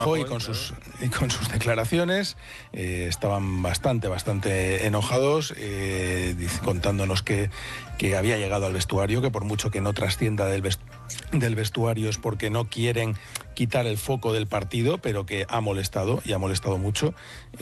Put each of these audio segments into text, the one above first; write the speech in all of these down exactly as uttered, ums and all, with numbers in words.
Y con sus y con sus declaraciones eh, estaban bastante bastante enojados, eh, contándonos que, que había llegado al vestuario, que por mucho que no trascienda del, vest, del vestuario es porque no quieren quitar el foco del partido, pero que ha molestado y ha molestado mucho.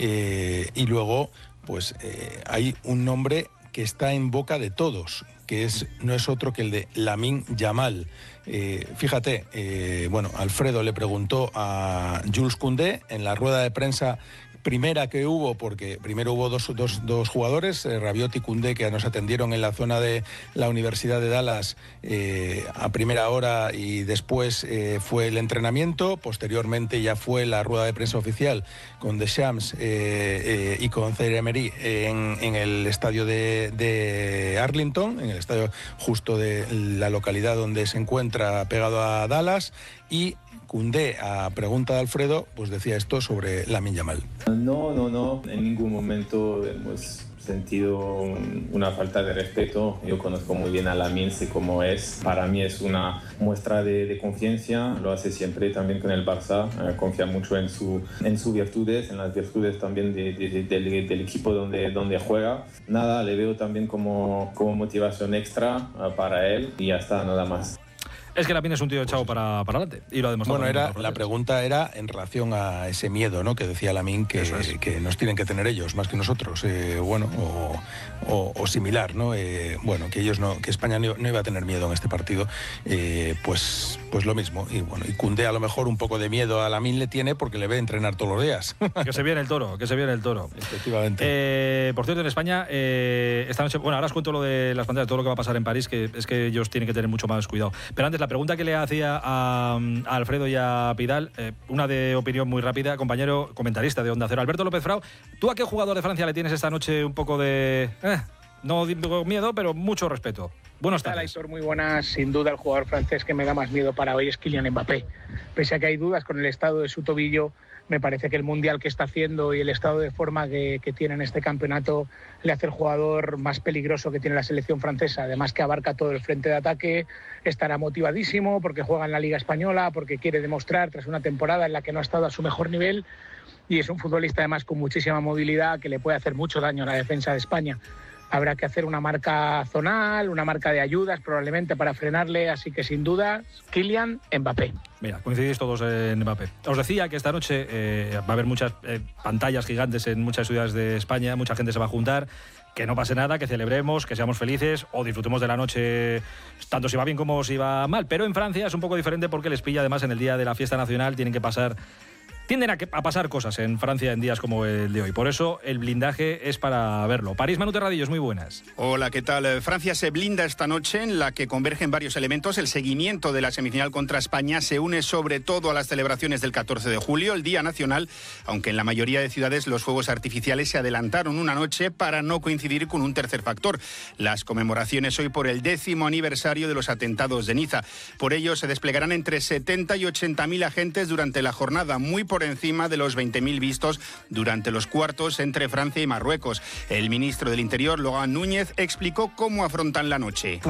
Eh, y luego pues eh, hay un nombre que está en boca de todos, que es no es otro que el de Lamine Yamal. Eh, fíjate, eh, bueno, Alfredo le preguntó a Jules Koundé en la rueda de prensa primera que hubo, porque primero hubo dos, dos, dos jugadores, eh, Rabiot y Koundé, que nos atendieron en la zona de la Universidad de Dallas eh, a primera hora, y después eh, fue el entrenamiento, posteriormente ya fue la rueda de prensa oficial con Deschamps eh, eh, y con Thierry Emery en, en el estadio de, de Arlington, en el estadio justo de la localidad donde se encuentra pegado a Dallas, y Koundé, a pregunta de Alfredo, pues decía esto sobre Lamine Yamal. No, no, no, en ningún momento hemos sentido una falta de respeto. Yo conozco muy bien a Lamine, sé cómo es. Para mí es una muestra de, de confianza, lo hace siempre también con el Barça, eh, confía mucho en, su, en sus virtudes, en las virtudes también de, de, de, del, del equipo donde, donde juega. Nada, le veo también como, como motivación extra uh, para él y ya está, nada más. Es que Lamine es un tío echado para, para adelante y lo ha demostrado. Bueno, era, la pregunta era en relación a ese miedo, ¿no?, que decía Lamine que, es. que nos tienen que tener ellos más que nosotros, eh, bueno, o, o, o similar, ¿no? Eh, bueno, que ellos no, que España no, no iba a tener miedo en este partido, eh, pues, pues lo mismo. Y bueno, y Koundé a lo mejor un poco de miedo a Lamine le tiene porque le ve entrenar todos los días. Que se viene el toro, que se viene el toro. Efectivamente. Eh, por cierto, en España, eh, esta noche, bueno, ahora os cuento lo de las pantallas, todo lo que va a pasar en París, que es que ellos tienen que tener mucho más cuidado. Pero antes, la pregunta que le hacía a, a Alfredo y a Pidal, eh, una de opinión muy rápida, compañero comentarista de Onda Cero, Alberto López Frau, ¿tú a qué jugador de Francia le tienes esta noche un poco de... Eh, no digo miedo, pero mucho respeto? Buenas tardes. Aitor, muy buenas. Sin duda el jugador francés que me da más miedo para hoy es Kylian Mbappé. Pese a que hay dudas con el estado de su tobillo, me parece que el mundial que está haciendo y el estado de forma que, que tiene en este campeonato le hace el jugador más peligroso que tiene la selección francesa. Además que abarca todo el frente de ataque, estará motivadísimo porque juega en la Liga Española, porque quiere demostrar tras una temporada en la que no ha estado a su mejor nivel, y es un futbolista además con muchísima movilidad que le puede hacer mucho daño a la defensa de España. Habrá que hacer una marca zonal, una marca de ayudas probablemente para frenarle, así que sin duda, Kylian Mbappé. Mira, coincidís todos en Mbappé. Os decía que esta noche eh, va a haber muchas eh, pantallas gigantes en muchas ciudades de España, mucha gente se va a juntar, que no pase nada, que celebremos, que seamos felices o disfrutemos de la noche, tanto si va bien como si va mal. Pero en Francia es un poco diferente porque les pilla además en el día de la fiesta nacional, tienen que pasar... Tienden a, que, a pasar cosas en Francia en días como el de hoy. Por eso el blindaje es para verlo. París, Manu Terradillos, muy buenas. Hola, ¿qué tal? Francia se blinda esta noche, en la que convergen varios elementos. El seguimiento de la semifinal contra España se une sobre todo a las celebraciones del catorce de julio, el Día Nacional, aunque en la mayoría de ciudades los fuegos artificiales se adelantaron una noche para no coincidir con un tercer factor: las conmemoraciones hoy por el décimo aniversario de los atentados de Niza. Por ello se desplegarán entre setenta y ochenta mil agentes durante la jornada, muy por encima de los veinte mil vistos durante los cuartos entre Francia y Marruecos. El ministro del Interior, Laurent Núñez, explicó cómo afrontan la noche.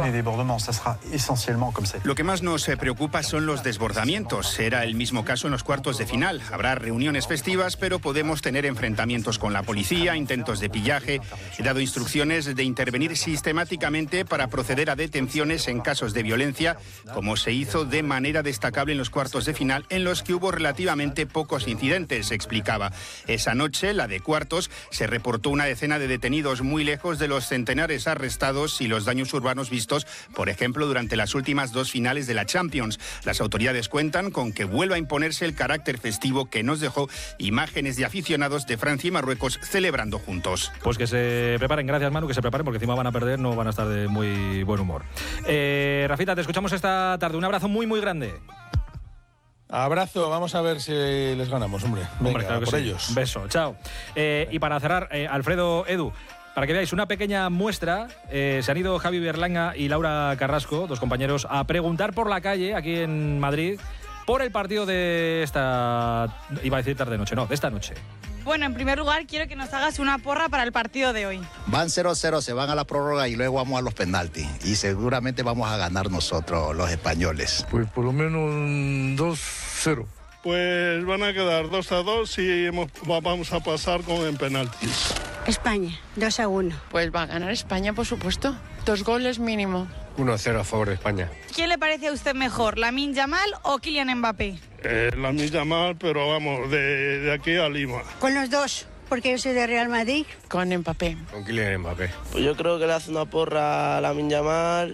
Lo que más nos preocupa son los desbordamientos. Será el mismo caso en los cuartos de final. Habrá reuniones festivas, pero podemos tener enfrentamientos con la policía, intentos de pillaje. He dado instrucciones de intervenir sistemáticamente para proceder a detenciones en casos de violencia, como se hizo de manera destacable en los cuartos de final, en los que hubo relativamente pocos incidentes, explicaba. Esa noche, la de cuartos, se reportó una decena de detenidos muy lejos de los centenares arrestados y los daños urbanos vistos, por ejemplo, durante las últimas dos finales de la Champions. Las autoridades cuentan con que vuelva a imponerse el carácter festivo que nos dejó imágenes de aficionados de Francia y Marruecos celebrando juntos. Pues que se preparen, gracias Manu, que se preparen porque encima van a perder, no van a estar de muy buen humor. Eh, Rafita, te escuchamos esta tarde. Un abrazo muy, muy grande. Abrazo, vamos a ver si les ganamos, hombre. Venga, hombre, claro que por sí. ellos. Beso, chao. Eh, y para cerrar, eh, Alfredo, Edu, para que veáis una pequeña muestra, eh, se han ido Javi Berlanga y Laura Carrasco, dos compañeros, a preguntar por la calle aquí en Madrid por el partido de esta... Iba a decir tarde-noche, no, de esta noche. Bueno, en primer lugar, quiero que nos hagas una porra para el partido de hoy. Van cero cero, se van a la prórroga y luego vamos a los penaltis. Y seguramente vamos a ganar nosotros, los españoles. Pues por lo menos dos cero. Pues van a quedar dos a dos y hemos, vamos a pasar con en penaltis. España, dos a uno. Pues va a ganar España, por supuesto. Dos goles mínimo. uno a cero a favor de España. ¿Quién le parece a usted mejor, Lamine Yamal o Kylian Mbappé? Eh, Lamine Yamal, pero vamos, de, de aquí a Lima. Con los dos, porque yo soy de Real Madrid. Con Mbappé. Con Kylian Mbappé. Pues yo creo que le hace una porra a Lamine Yamal,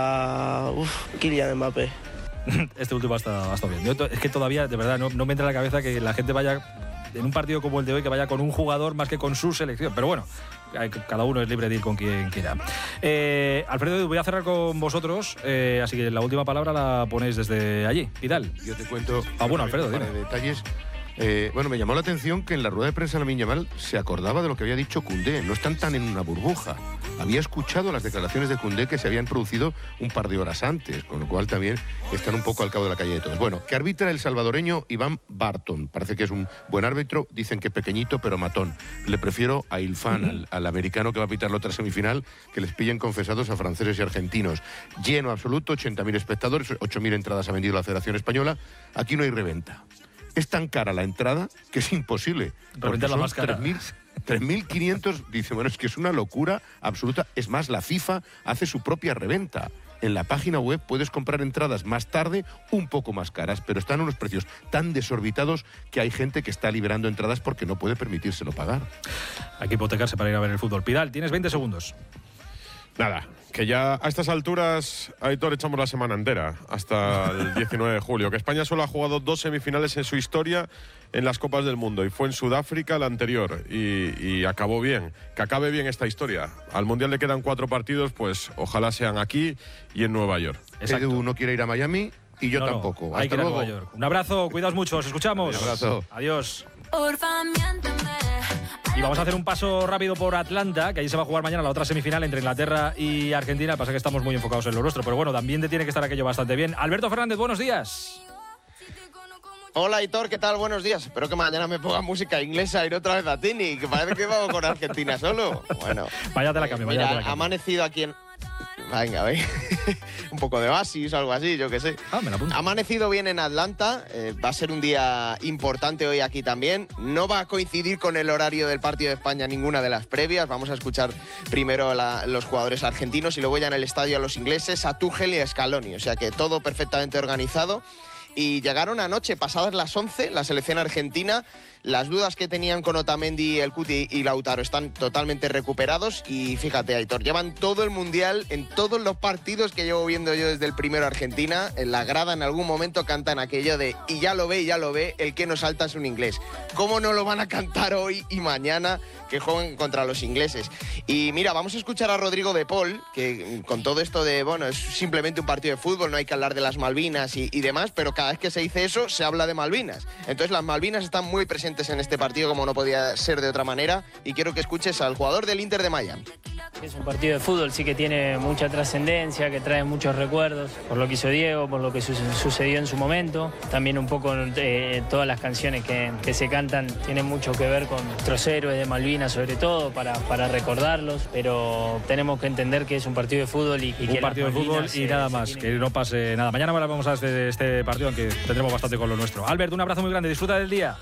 a uf, Kylian Mbappé. Este último ha estado, ha estado bien. Yo to- es que todavía, de verdad, no, no me entra en la cabeza que la gente vaya, en un partido como el de hoy, que vaya con un jugador más que con su selección. Pero bueno, cada uno es libre de ir con quien quiera. Eh, Alfredo, voy a cerrar con vosotros, eh, así que la última palabra la ponéis desde allí. Vidal. Yo te cuento. Ah, bueno, Alfredo, dime. Para detalles. Eh, bueno, me llamó la atención que en la rueda de prensa Lamine Yamal se acordaba de lo que había dicho Koundé. No están tan en una burbuja. Había escuchado las declaraciones de Koundé que se habían producido un par de horas antes, con lo cual también están un poco al cabo de la calle de todos. Bueno, que arbitra el salvadoreño Iván Barton. Parece que es un buen árbitro. Dicen que pequeñito, pero matón. Le prefiero a Ilfan, al, al americano que va a pitar la otra semifinal, que les pillen confesados a franceses y argentinos. Lleno absoluto, ochenta mil espectadores, ocho mil entradas ha vendido la Federación Española. Aquí no hay reventa. Es tan cara la entrada que es imposible. Reventa la más cara. tres mil quinientos, dice, bueno, es que es una locura absoluta. Es más, la FIFA hace su propia reventa. En la página web puedes comprar entradas más tarde, un poco más caras, pero están a unos precios tan desorbitados que hay gente que está liberando entradas porque no puede permitírselo pagar. Hay que hipotecarse para ir a ver el fútbol. Pidal, tienes veinte segundos. Nada, que ya a estas alturas, Aitor, echamos la semana entera, hasta el diecinueve de julio. Que España solo ha jugado dos semifinales en su historia en las Copas del Mundo, y fue en Sudáfrica la anterior, y, y acabó bien. Que acabe bien esta historia. Al Mundial le quedan cuatro partidos, pues ojalá sean aquí y en Nueva York. Exacto. Edu no quiere ir a Miami y yo no, tampoco. No, hay Hasta que ir a luego. Nueva York. Un abrazo, cuidaos mucho, os escuchamos. Un abrazo. Adiós. Y vamos a hacer un paso rápido por Atlanta, que allí se va a jugar mañana la otra semifinal entre Inglaterra y Argentina. Pasa que estamos muy enfocados en lo nuestro, pero bueno, también te tiene que estar aquello bastante bien. Alberto Fernández, buenos días. Hola, Aitor, ¿qué tal? Buenos días. Espero que mañana me pongan música inglesa y no otra vez a Tini, que parece que vamos con Argentina solo. Bueno. Váyate la cambio, Mira, váyate la ha cambio. amanecido aquí en... Venga, venga. Un poco de oasis o algo así, yo qué sé. Ah, me la apunto. Ha amanecido bien en Atlanta. Eh, va a ser un día importante hoy aquí también. No va a coincidir con el horario del partido de España ninguna de las previas. Vamos a escuchar primero a la, los jugadores argentinos y luego ya en el estadio a los ingleses, a Tuchel y a Scaloni. O sea que todo perfectamente organizado. Y llegaron anoche, pasadas las once, la selección argentina. Las dudas que tenían con Otamendi, El Cuti y Lautaro están totalmente recuperados. Y fíjate, Aitor, llevan todo el Mundial en todos los partidos que llevo viendo yo desde el primero Argentina. En la grada en algún momento cantan aquello de y ya lo ve, y ya lo ve, el que no salta es un inglés. ¿Cómo no lo van a cantar hoy y mañana que jueguen contra los ingleses? Y mira, vamos a escuchar a Rodrigo de Paul, que con todo esto de, bueno, es simplemente un partido de fútbol, no hay que hablar de las Malvinas y, y demás, pero cada vez que se dice eso, se habla de Malvinas. Entonces las Malvinas están muy presentes en este partido, como no podía ser de otra manera, y quiero que escuches al jugador del Inter de Miami. Es un partido de fútbol, sí que tiene mucha trascendencia, que trae muchos recuerdos, por lo que hizo Diego, por lo que su sucedió en su momento. También un poco eh, todas las canciones que, que se cantan tienen mucho que ver con nuestros héroes de Malvinas, sobre todo, para, para recordarlos, pero tenemos que entender que es un partido de fútbol y, y un que partido de fútbol y nada más, que no pase nada. Mañana vamos a este, este partido, aunque tendremos bastante con lo nuestro. Albert, un abrazo muy grande, disfruta del día.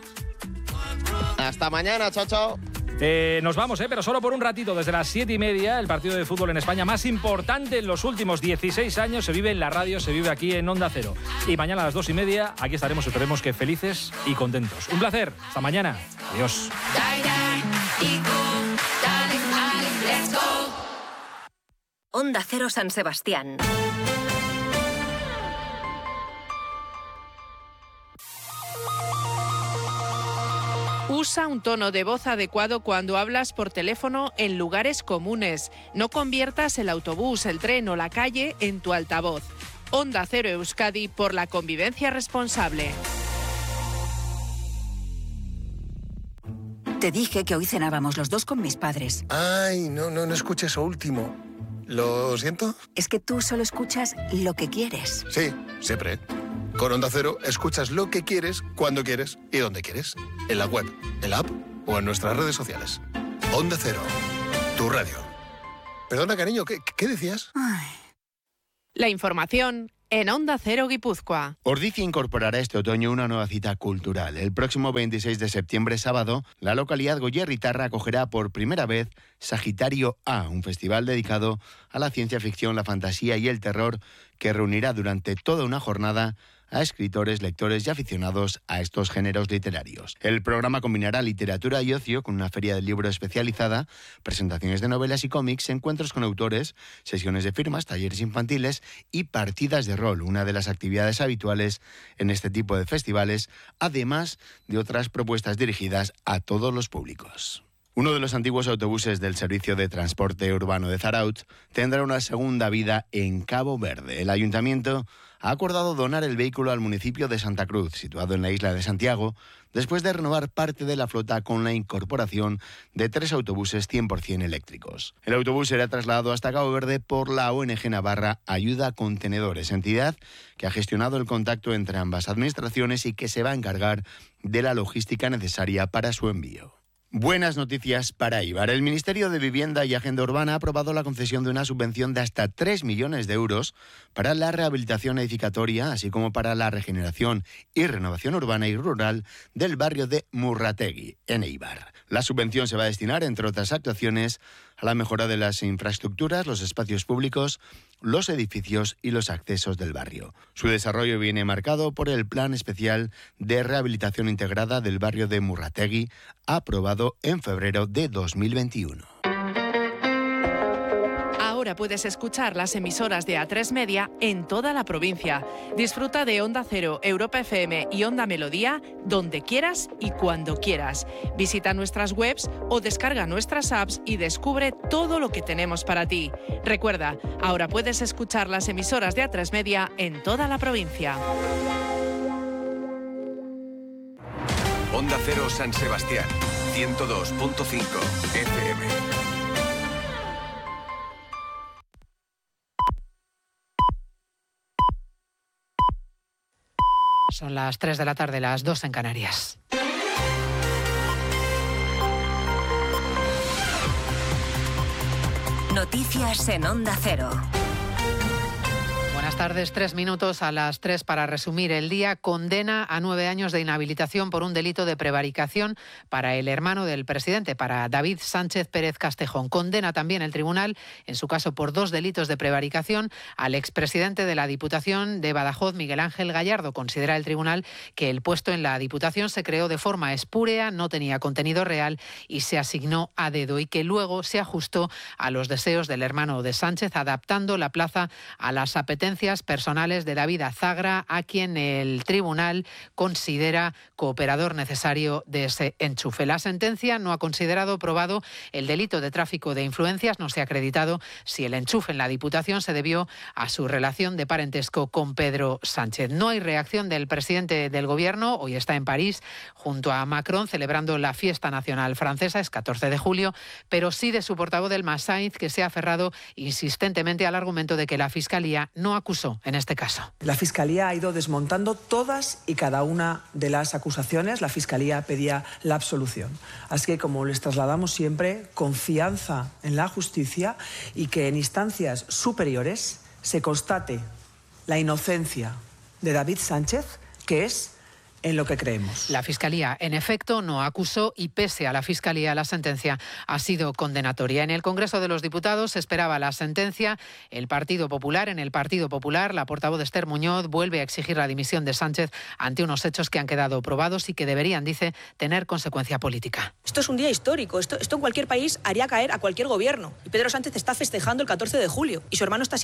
Hasta mañana, chao, chao. Eh, nos vamos, eh, pero solo por un ratito. Desde las siete y media, el partido de fútbol en España más importante en los últimos dieciséis años se vive en la radio, se vive aquí en Onda Cero. Y mañana a las dos y media, aquí estaremos, esperemos que felices y contentos. Un placer, hasta mañana. Adiós. Onda Cero San Sebastián. Usa un tono de voz adecuado cuando hablas por teléfono en lugares comunes. No conviertas el autobús, el tren o la calle en tu altavoz. Onda Cero Euskadi, por la convivencia responsable. Te dije que hoy cenábamos los dos con mis padres. Ay, no, no, no escuché eso último. ¿Lo siento? Es que tú solo escuchas lo que quieres. Sí, siempre. Con Onda Cero escuchas lo que quieres, cuando quieres y donde quieres. En la web, en la app o en nuestras redes sociales. Onda Cero, tu radio. Perdona, cariño, ¿qué, qué decías? La información en Onda Cero Guipúzcoa. Ordizia incorporará este otoño una nueva cita cultural. El próximo veintiséis de septiembre, sábado, la localidad goierritarra acogerá por primera vez Sagitario A, un festival dedicado a la ciencia ficción, la fantasía y el terror que reunirá durante toda una jornada a escritores, lectores y aficionados a estos géneros literarios. El programa combinará literatura y ocio con una feria del libro especializada, presentaciones de novelas y cómics, encuentros con autores, sesiones de firmas, talleres infantiles y partidas de rol, una de las actividades habituales en este tipo de festivales, además de otras propuestas dirigidas a todos los públicos. Uno de los antiguos autobuses del Servicio de Transporte Urbano de Zarautz tendrá una segunda vida en Cabo Verde. El ayuntamiento ha acordado donar el vehículo al municipio de Santa Cruz, situado en la isla de Santiago, después de renovar parte de la flota con la incorporación de tres autobuses cien por ciento eléctricos. El autobús será trasladado hasta Cabo Verde por la O N G Navarra Ayuda a Contenedores, entidad que ha gestionado el contacto entre ambas administraciones y que se va a encargar de la logística necesaria para su envío. Buenas noticias para Eibar. El Ministerio de Vivienda y Agenda Urbana ha aprobado la concesión de una subvención de hasta tres millones de euros para la rehabilitación edificatoria, así como para la regeneración y renovación urbana y rural del barrio de Murrategui, en Eibar. La subvención se va a destinar, entre otras actuaciones, a la mejora de las infraestructuras, los espacios públicos, los edificios y los accesos del barrio. Su desarrollo viene marcado por el Plan Especial de Rehabilitación Integrada del barrio de Murrategui, aprobado en febrero de dos mil veintiuno. Ahora puedes escuchar las emisoras de A tres Media en toda la provincia. Disfruta de Onda Cero, Europa F M y Onda Melodía donde quieras y cuando quieras. Visita nuestras webs o descarga nuestras apps y descubre todo lo que tenemos para ti. Recuerda, ahora puedes escuchar las emisoras de A tres Media en toda la provincia. Onda Cero San Sebastián, ciento dos punto cinco F M. Son las tres de la tarde, las dos en Canarias. Noticias en Onda Cero. Buenas tardes, tres minutos a las tres para resumir el día. Condena a nueve años de inhabilitación por un delito de prevaricación para el hermano del presidente, para David Sánchez Pérez Castejón. Condena también el tribunal, en su caso por dos delitos de prevaricación, al expresidente de la Diputación de Badajoz, Miguel Ángel Gallardo. Considera el tribunal que el puesto en la Diputación se creó de forma espúrea, no tenía contenido real y se asignó a dedo, y que luego se ajustó a los deseos del hermano de Sánchez, adaptando la plaza a las apetencias personales de David Azagra, a quien el tribunal considera cooperador necesario de ese enchufe. La sentencia no ha considerado probado el delito de tráfico de influencias, no se ha acreditado si el enchufe en la Diputación se debió a su relación de parentesco con Pedro Sánchez. No hay reacción del presidente del Gobierno, hoy está en París junto a Macron celebrando la fiesta nacional francesa, es catorce de julio, pero sí de su portavoz del M A S, Sainz, que se ha aferrado insistentemente al argumento de que la Fiscalía no acusó en este caso. La Fiscalía ha ido desmontando todas y cada una de las acusaciones. La Fiscalía pedía la absolución. Así que, como les trasladamos siempre, confianza en la justicia y que en instancias superiores se constate la inocencia de David Sánchez, que es en lo que creemos. La Fiscalía, en efecto, no acusó y, pese a la Fiscalía, la sentencia ha sido condenatoria. En el Congreso de los Diputados se esperaba la sentencia. El Partido Popular, en el Partido Popular, la portavoz Esther Muñoz vuelve a exigir la dimisión de Sánchez ante unos hechos que han quedado probados y que deberían, dice, tener consecuencia política. Esto es un día histórico. Esto, esto en cualquier país haría caer a cualquier gobierno. Y Pedro Sánchez está festejando el catorce de julio y su hermano está